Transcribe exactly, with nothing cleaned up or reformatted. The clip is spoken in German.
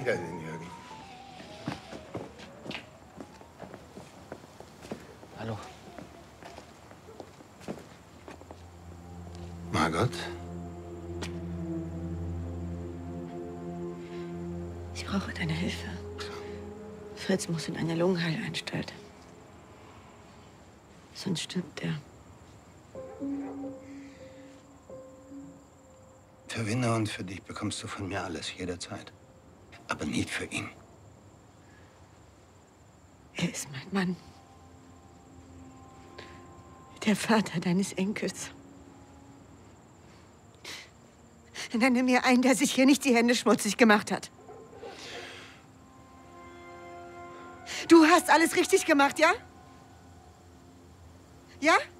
Wiedersehen, Jürgen. Hallo. Margot? Ich brauche deine Hilfe. Fritz muss in eine Lungenheilanstalt. Sonst stirbt er. Für Winner und für dich bekommst du von mir alles, jederzeit. Aber nicht für ihn. Er ist mein Mann. Der Vater deines Enkels. Nenne mir einen, der sich hier nicht die Hände schmutzig gemacht hat. Du hast alles richtig gemacht, ja? Ja?